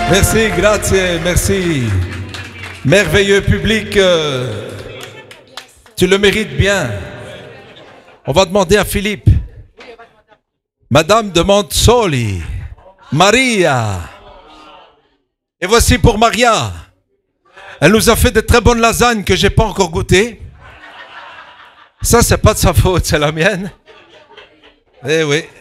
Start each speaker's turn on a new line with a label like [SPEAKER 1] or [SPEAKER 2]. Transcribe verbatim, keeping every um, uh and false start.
[SPEAKER 1] Merci, grazie, merci. Merveilleux public, euh, tu le mérites bien. On va demander à Philippe. Madame demande Soli, Maria. Et voici pour Maria. Elle nous a fait de très bonnes lasagnes que j'ai pas encore goûtées. Ça, c'est pas de sa faute, c'est la mienne. Eh oui.